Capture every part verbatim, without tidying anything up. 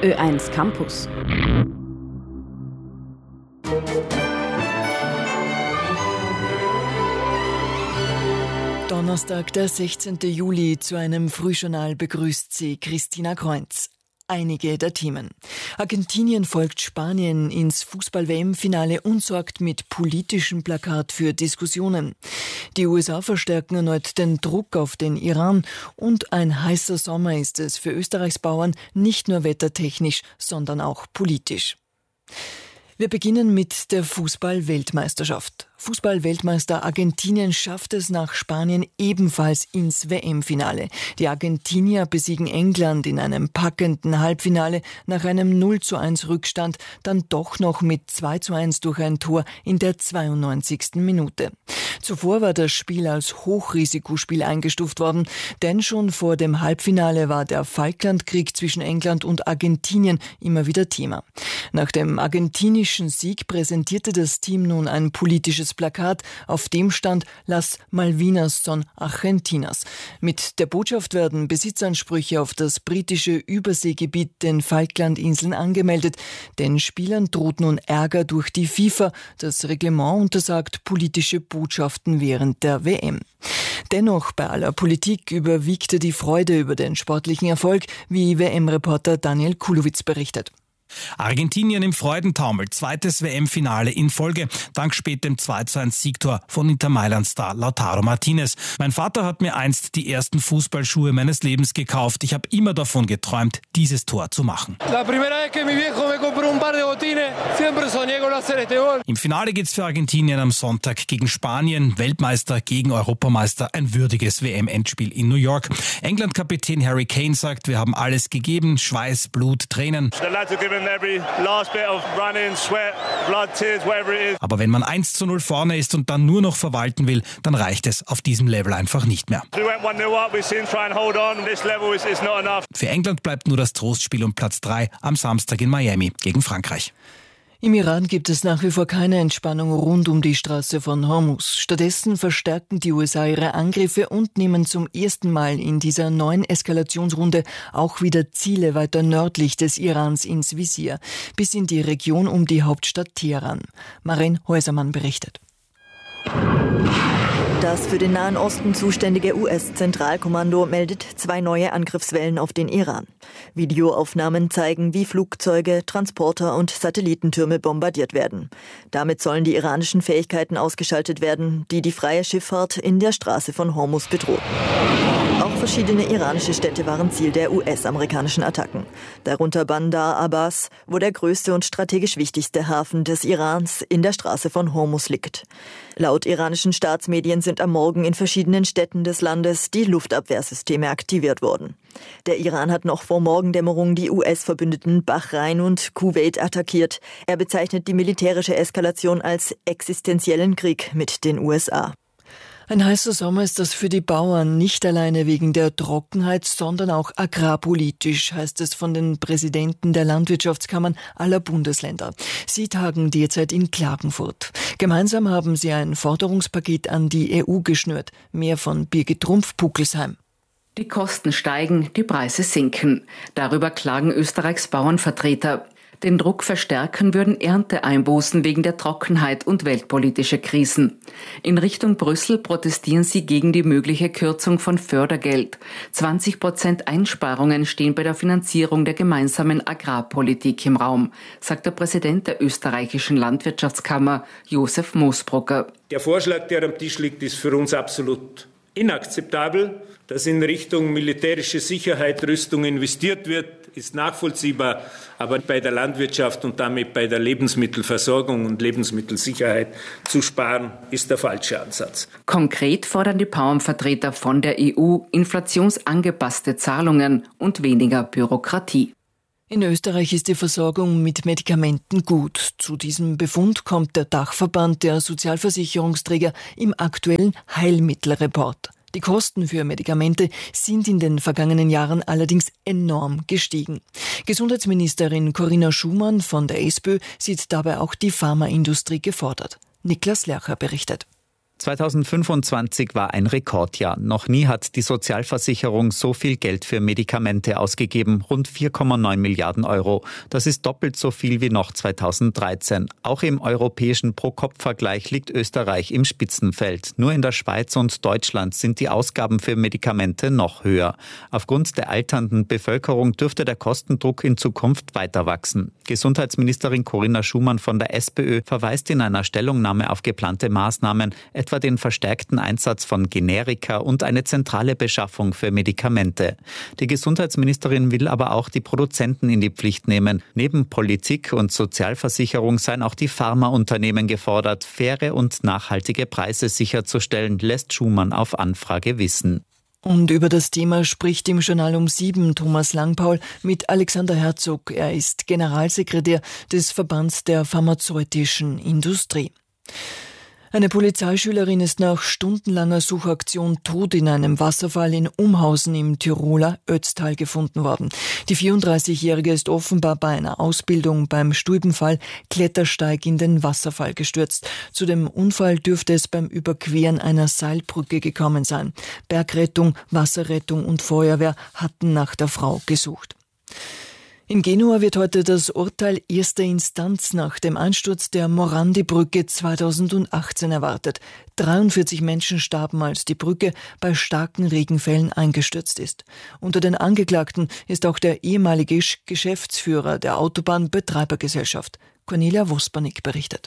Ö eins Campus. Donnerstag, der sechzehnten Juli, zu einem Frühjournal begrüßt sie Christina Kreunz. Einige der Themen. Argentinien folgt Spanien ins Fußball-W M-Finale und sorgt mit politischem Plakat für Diskussionen. Die U S A verstärken erneut den Druck auf den Iran und ein heißer Sommer ist es für Österreichs Bauern, nicht nur wettertechnisch, sondern auch politisch. Wir beginnen mit der Fußball-Weltmeisterschaft. Fußball-Weltmeister Argentinien schafft es nach Spanien ebenfalls ins W M-Finale. Die Argentinier besiegen England in einem packenden Halbfinale nach einem null zu eins Rückstand, dann doch noch mit zwei zu eins durch ein Tor in der zweiundneunzigsten Minute. Zuvor war das Spiel als Hochrisikospiel eingestuft worden, denn schon vor dem Halbfinale war der Falklandkrieg zwischen England und Argentinien immer wieder Thema. Nach dem argentinischen Sieg präsentierte das Team nun ein politisches Plakat, auf dem stand Las Malvinas son Argentinas. Mit der Botschaft werden Besitzansprüche auf das britische Überseegebiet, den Falklandinseln, angemeldet. Den Spielern droht nun Ärger durch die FIFA. Das Reglement untersagt politische Botschaften während der W M. Dennoch, bei aller Politik überwiegte die Freude über den sportlichen Erfolg, wie W M-Reporter Daniel Kulowitz berichtet. Argentinien im Freudentaumel, zweites W M-Finale in Folge, dank spätem zwei zu eins Siegtor von Inter Mailand-Star Lautaro Martinez. Mein Vater hat mir einst die ersten Fußballschuhe meines Lebens gekauft. Ich habe immer davon geträumt, dieses Tor zu machen. Im Finale geht's für Argentinien am Sonntag gegen Spanien, Weltmeister gegen Europameister, ein würdiges W M-Endspiel in New York. England-Kapitän Harry Kane sagt, wir haben alles gegeben, Schweiß, Blut, Tränen. Aber wenn man eins zu null vorne ist und dann nur noch verwalten will, dann reicht es auf diesem Level einfach nicht mehr. Für England bleibt nur das Trostspiel um Platz drei am Samstag in Miami gegen Frankreich. Im Iran gibt es nach wie vor keine Entspannung rund um die Straße von Hormuz. Stattdessen verstärken die U S A ihre Angriffe und nehmen zum ersten Mal in dieser neuen Eskalationsrunde auch wieder Ziele weiter nördlich des Irans ins Visier, bis in die Region um die Hauptstadt Teheran. Maren Häusermann berichtet. Das für den Nahen Osten zuständige U S-Zentralkommando meldet zwei neue Angriffswellen auf den Iran. Videoaufnahmen zeigen, wie Flugzeuge, Transporter und Satellitentürme bombardiert werden. Damit sollen die iranischen Fähigkeiten ausgeschaltet werden, die die freie Schifffahrt in der Straße von Hormuz bedrohen. Auch verschiedene iranische Städte waren Ziel der U S-amerikanischen Attacken. Darunter Bandar Abbas, wo der größte und strategisch wichtigste Hafen des Irans in der Straße von Hormuz liegt. Laut iranischen Staatsmedien sind am Morgen in verschiedenen Städten des Landes die Luftabwehrsysteme aktiviert worden. Der Iran hat noch vor Morgendämmerung die U S-Verbündeten Bahrain und Kuwait attackiert. Er bezeichnet die militärische Eskalation als existenziellen Krieg mit den U S A. Ein heißer Sommer ist das für die Bauern, nicht alleine wegen der Trockenheit, sondern auch agrarpolitisch, heißt es von den Präsidenten der Landwirtschaftskammern aller Bundesländer. Sie tagen derzeit in Klagenfurt. Gemeinsam haben sie ein Forderungspaket an die E U geschnürt. Mehr von Birgit Trumpf-Puckelsheim. Die Kosten steigen, die Preise sinken. Darüber klagen Österreichs Bauernvertreter. Den Druck verstärken würden Ernteeinbußen wegen der Trockenheit und weltpolitische Krisen. In Richtung Brüssel protestieren sie gegen die mögliche Kürzung von Fördergeld. zwanzig Prozent Einsparungen stehen bei der Finanzierung der gemeinsamen Agrarpolitik im Raum, sagt der Präsident der österreichischen Landwirtschaftskammer, Josef Moosbrucker. Der Vorschlag, der am Tisch liegt, ist für uns absolut inakzeptabel. Dass in Richtung militärische Sicherheit, Rüstung investiert wird, ist nachvollziehbar. Aber bei der Landwirtschaft und damit bei der Lebensmittelversorgung und Lebensmittelsicherheit zu sparen, ist der falsche Ansatz. Konkret fordern die Bauernvertreter von der E U inflationsangepasste Zahlungen und weniger Bürokratie. In Österreich ist die Versorgung mit Medikamenten gut. Zu diesem Befund kommt der Dachverband der Sozialversicherungsträger im aktuellen Heilmittelreport. Die Kosten für Medikamente sind in den vergangenen Jahren allerdings enorm gestiegen. Gesundheitsministerin Corinna Schumann von der SPÖ sieht dabei auch die Pharmaindustrie gefordert. Niklas Lercher berichtet. zweitausendfünfundzwanzig war ein Rekordjahr. Noch nie hat die Sozialversicherung so viel Geld für Medikamente ausgegeben, rund vier Komma neun Milliarden Euro. Das ist doppelt so viel wie noch zweitausenddreizehn. Auch im europäischen Pro-Kopf-Vergleich liegt Österreich im Spitzenfeld. Nur in der Schweiz und Deutschland sind die Ausgaben für Medikamente noch höher. Aufgrund der alternden Bevölkerung dürfte der Kostendruck in Zukunft weiter wachsen. Gesundheitsministerin Corinna Schumann von der SPÖ verweist in einer Stellungnahme auf geplante Maßnahmen, etwa den verstärkten Einsatz von Generika und eine zentrale Beschaffung für Medikamente. Die Gesundheitsministerin will aber auch die Produzenten in die Pflicht nehmen. Neben Politik und Sozialversicherung seien auch die Pharmaunternehmen gefordert, faire und nachhaltige Preise sicherzustellen, lässt Schumann auf Anfrage wissen. Und über das Thema spricht im Journal um sieben Thomas Langpaul mit Alexander Herzog. Er ist Generalsekretär des Verbands der pharmazeutischen Industrie. Eine Polizeischülerin ist nach stundenlanger Suchaktion tot in einem Wasserfall in Umhausen im Tiroler Ötztal gefunden worden. Die vierunddreißigjährige ist offenbar bei einer Ausbildung beim Stulpenfall Klettersteig in den Wasserfall gestürzt. Zu dem Unfall dürfte es beim Überqueren einer Seilbrücke gekommen sein. Bergrettung, Wasserrettung und Feuerwehr hatten nach der Frau gesucht. In Genua wird heute das Urteil erster Instanz nach dem Einsturz der Morandi-Brücke zweitausendachtzehn erwartet. dreiundvierzig Menschen starben, als die Brücke bei starken Regenfällen eingestürzt ist. Unter den Angeklagten ist auch der ehemalige Geschäftsführer der Autobahnbetreibergesellschaft. Cornelia Wospanik berichtet.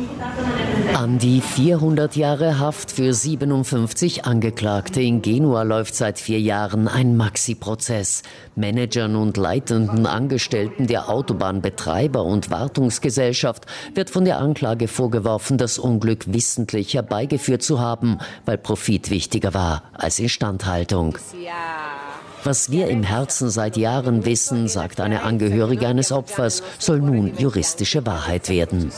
An die vierhundert Jahre Haft für siebenundfünfzig Angeklagte in Genua läuft seit vier Jahren ein Maxi-Prozess. Managern und leitenden Angestellten der Autobahnbetreiber und Wartungsgesellschaft wird von der Anklage vorgeworfen, das Unglück wissentlich herbeigeführt zu haben, weil Profit wichtiger war als Instandhaltung. Was wir im Herzen seit Jahren wissen, sagt eine Angehörige eines Opfers, soll nun juristische Wahrheit werden.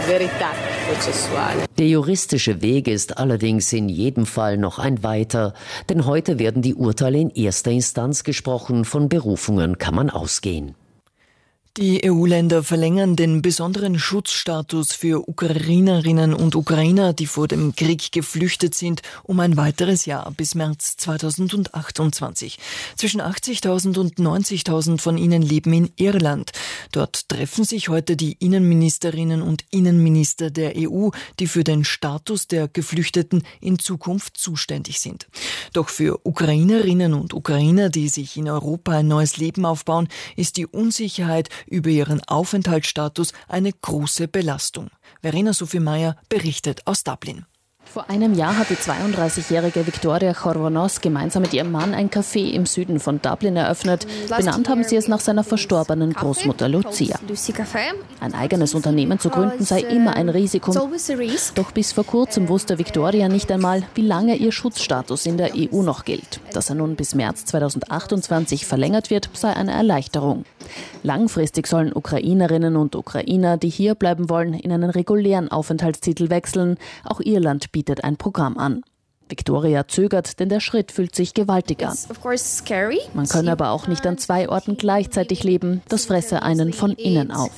Der juristische Weg ist allerdings in jedem Fall noch ein weiter, denn heute werden die Urteile in erster Instanz gesprochen, von Berufungen kann man ausgehen. Die E U-Länder verlängern den besonderen Schutzstatus für Ukrainerinnen und Ukrainer, die vor dem Krieg geflüchtet sind, um ein weiteres Jahr bis März zweitausendachtundzwanzig. Zwischen achtzigtausend und neunzigtausend von ihnen leben in Irland. Dort treffen sich heute die Innenministerinnen und Innenminister der E U, die für den Status der Geflüchteten in Zukunft zuständig sind. Doch für Ukrainerinnen und Ukrainer, die sich in Europa ein neues Leben aufbauen, ist die Unsicherheit über ihren Aufenthaltsstatus eine große Belastung. Verena Sophie Meyer berichtet aus Dublin. Vor einem Jahr hat die zweiunddreißigjährige Viktoria Chorvonos gemeinsam mit ihrem Mann ein Café im Süden von Dublin eröffnet. Benannt haben sie es nach seiner verstorbenen Großmutter Lucia. Ein eigenes Unternehmen zu gründen sei immer ein Risiko. Doch bis vor kurzem wusste Viktoria nicht einmal, wie lange ihr Schutzstatus in der E U noch gilt. Dass er nun bis März zweitausendachtundzwanzig verlängert wird, sei eine Erleichterung. Langfristig sollen Ukrainerinnen und Ukrainer, die hier bleiben wollen, in einen regulären Aufenthaltstitel wechseln. Auch Irland bietet ein Programm an. Viktoria zögert, denn der Schritt fühlt sich gewaltig an. Man könne aber auch nicht an zwei Orten gleichzeitig leben. Das fresse einen von innen auf.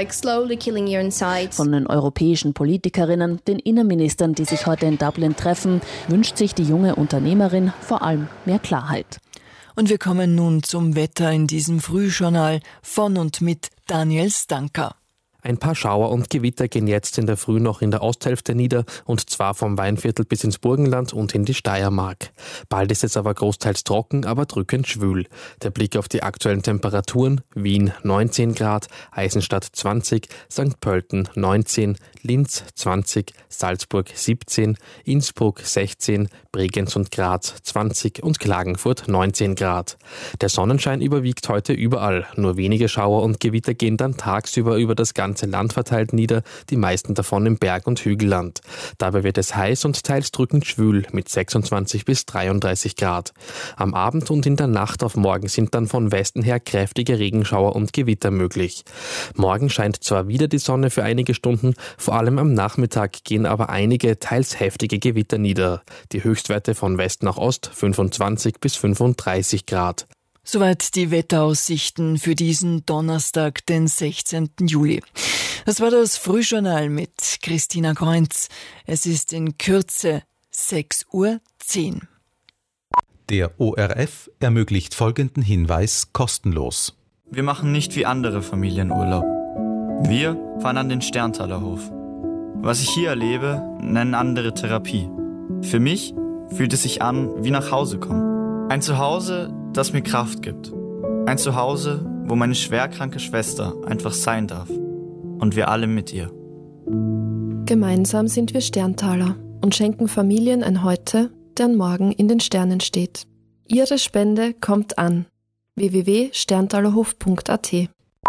Von den europäischen Politikerinnen, den Innenministern, die sich heute in Dublin treffen, wünscht sich die junge Unternehmerin vor allem mehr Klarheit. Und wir kommen nun zum Wetter in diesem Frühjournal von und mit Daniel Stanka. Ein paar Schauer und Gewitter gehen jetzt in der Früh noch in der Osthälfte nieder, und zwar vom Weinviertel bis ins Burgenland und in die Steiermark. Bald ist es aber großteils trocken, aber drückend schwül. Der Blick auf die aktuellen Temperaturen: Wien neunzehn Grad, Eisenstadt zwanzig, Sankt Pölten neunzehn, Linz zwanzig, Salzburg siebzehn, Innsbruck sechzehn, Bregenz und Graz zwanzig und Klagenfurt neunzehn Grad. Der Sonnenschein überwiegt heute überall, nur wenige Schauer und Gewitter gehen dann tagsüber über das ganze Land verteilt nieder, die meisten davon im Berg- und Hügelland. Dabei wird es heiß und teils drückend schwül mit sechsundzwanzig bis dreiunddreißig Grad. Am Abend und in der Nacht auf morgen sind dann von Westen her kräftige Regenschauer und Gewitter möglich. Morgen scheint zwar wieder die Sonne für einige Stunden, vor allem am Nachmittag gehen aber einige teils heftige Gewitter nieder. Die Höchstwerte von West nach Ost fünfundzwanzig bis fünfunddreißig Grad. Soweit die Wetteraussichten für diesen Donnerstag, den sechzehnten Juli. Das war das Frühjournal mit Christina Kreunz. Es ist in Kürze sechs Uhr zehn. Der O R F ermöglicht folgenden Hinweis kostenlos. Wir machen nicht wie andere Familien Urlaub. Wir fahren an den Sterntaler Hof. Was ich hier erlebe, nennen andere Therapie. Für mich fühlt es sich an wie nach Hause kommen. Ein Zuhause, das mir Kraft gibt. Ein Zuhause, wo meine schwerkranke Schwester einfach sein darf. Und wir alle mit ihr. Gemeinsam sind wir Sterntaler und schenken Familien ein Heute, deren Morgen in den Sternen steht. Ihre Spende kommt an. w w w punkt sterntalerhof punkt a t.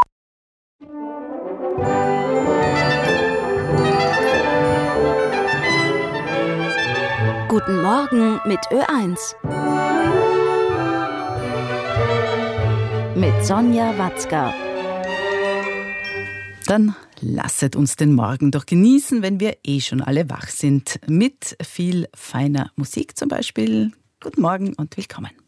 Guten Morgen mit Ö eins. Mit Sonja Watzka. Dann lasset uns den Morgen doch genießen, wenn wir eh schon alle wach sind. Mit viel feiner Musik zum Beispiel. Guten Morgen und willkommen.